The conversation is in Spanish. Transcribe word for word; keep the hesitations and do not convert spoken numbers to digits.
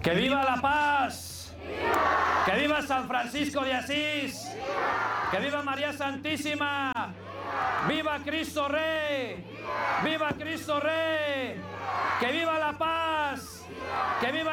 Que viva la paz. Que viva San Francisco de Asís. Que viva María Santísima. Viva Cristo Rey. Viva Cristo Rey. Que viva la paz. Que viva